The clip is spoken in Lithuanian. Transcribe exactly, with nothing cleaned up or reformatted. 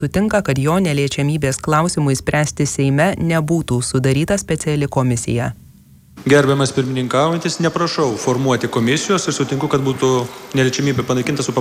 sutinka, kad jo neliečiamybės klausimui spręsti Seime nebūtų sudaryta speciali komisija. Gerbiamas pirmininkaujantis, neprašau formuoti komisijos ir sutinku, kad būtų neliečiamybė panaikinta su